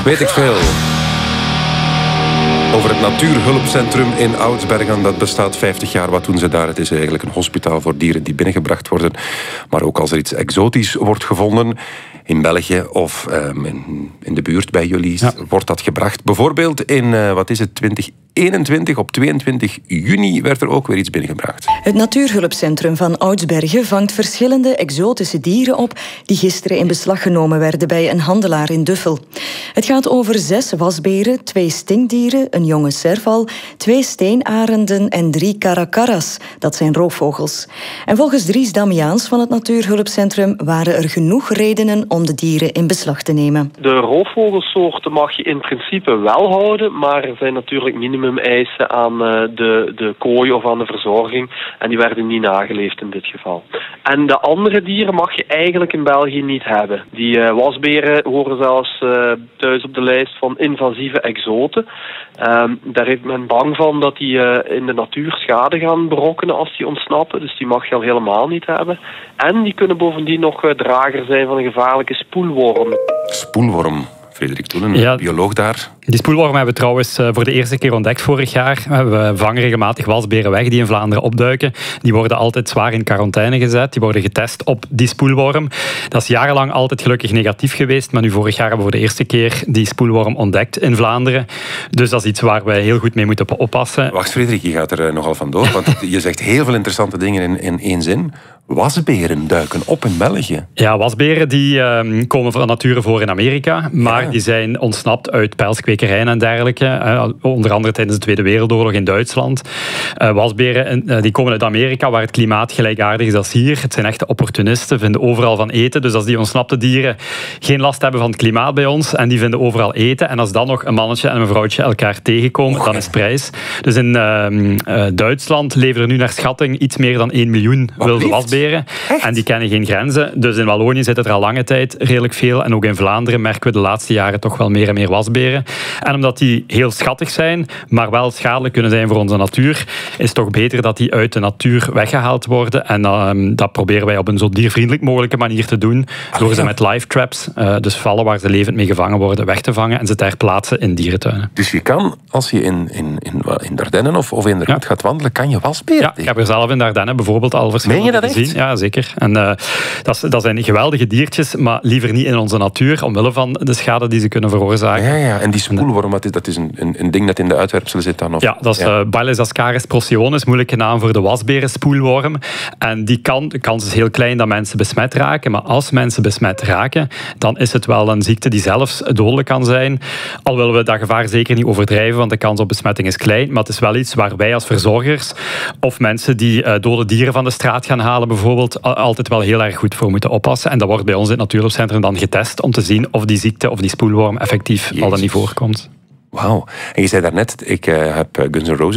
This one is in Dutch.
weet ik veel. Over het Natuurhulpcentrum in Oudsbergen. Dat bestaat 50 jaar. Wat doen ze daar? Het is eigenlijk een hospitaal voor dieren die binnengebracht worden. Maar ook als er iets exotisch wordt gevonden in België of in de buurt bij jullie, wordt dat gebracht. Bijvoorbeeld in, 2021, op 22 juni werd er ook weer iets binnengebracht. Het Natuurhulpcentrum van Oudsbergen vangt verschillende exotische dieren op die gisteren in beslag genomen werden bij een handelaar in Duffel. Het gaat over 6 wasberen, 2 stinkdieren, een jonge serval, 2 steenarenden en 3 caracaras. Dat zijn roofvogels. En volgens Dries Damiaans van het Natuurhulpcentrum waren er genoeg redenen om de dieren in beslag te nemen. De roofvogelsoorten mag je in principe wel houden, maar er zijn natuurlijk minimumeisen aan de kooi of aan de verzorging en die werden niet nageleefd in dit geval. En de andere dieren mag je eigenlijk in België niet hebben. Die wasberen horen zelfs thuis op de lijst van invasieve exoten. Daar heeft men bang van dat die in de natuur schade gaan berokkenen als die ontsnappen. Dus die mag je al helemaal niet hebben. En die kunnen bovendien nog drager zijn van een gevaarlijke spoelworm. Spoelworm. Frederik Toelen, bioloog daar. Die spoelworm hebben we trouwens voor de eerste keer ontdekt vorig jaar. We vangen regelmatig wasberen weg die in Vlaanderen opduiken. Die worden altijd zwaar in quarantaine gezet. Die worden getest op die spoelworm. Dat is jarenlang altijd gelukkig negatief geweest. Maar nu vorig jaar hebben we voor de eerste keer die spoelworm ontdekt in Vlaanderen. Dus dat is iets waar we heel goed mee moeten oppassen. Wacht Frederik, je gaat er nogal vandoor. Want je zegt heel veel interessante dingen in één zin. Wasberen duiken op in België. Ja, wasberen die komen van nature voor in Amerika. Maar die zijn ontsnapt uit pijlskwekerijen en dergelijke. Onder andere tijdens de Tweede Wereldoorlog in Duitsland. Wasberen die komen uit Amerika, waar het klimaat gelijkaardig is als hier. Het zijn echte opportunisten, vinden overal van eten. Dus als die ontsnapte dieren geen last hebben van het klimaat bij ons en die vinden overal eten. En als dan nog een mannetje en een vrouwtje elkaar tegenkomen, dan is het prijs. Dus in Duitsland leven er nu naar schatting iets meer dan 1 miljoen wilde wasberen. Echt? En die kennen geen grenzen. Dus in Wallonië zit het er al lange tijd redelijk veel. En ook in Vlaanderen merken we de laatste jaren toch wel meer en meer wasberen. En omdat die heel schattig zijn, maar wel schadelijk kunnen zijn voor onze natuur, is het toch beter dat die uit de natuur weggehaald worden. En dat proberen wij op een zo diervriendelijk mogelijke manier te doen. Door ze met live traps, dus vallen waar ze levend mee gevangen worden, weg te vangen en ze ter plaatse in dierentuinen. Dus je kan, als je in Dardenne of in de Roet gaat wandelen, kan je wasberen? Ja, ik heb er zelf in Dardenne bijvoorbeeld al verschillende gezien. Ja, zeker. En dat zijn geweldige diertjes, maar liever niet in onze natuur, omwille van de schade die ze kunnen veroorzaken. Ja. En die spoelworm, dat is een ding dat in de uitwerpselen zit dan? Of? Ja, dat is Bailes ascaris procyonis, moeilijke naam voor de wasberenspoelworm. En die kans is heel klein dat mensen besmet raken, maar als mensen besmet raken, dan is het wel een ziekte die zelfs dodelijk kan zijn. Al willen we dat gevaar zeker niet overdrijven, want de kans op besmetting is klein, maar het is wel iets waar wij als verzorgers of mensen die dode dieren van de straat gaan halen bijvoorbeeld, altijd wel heel erg goed voor moeten oppassen. En dat wordt bij ons in het Natuurhulpcentrum dan getest om te zien of die ziekte of die spoelworm effectief al dan niet voorkomt. Wauw. En je zei daarnet, ik heb Guns N' Roses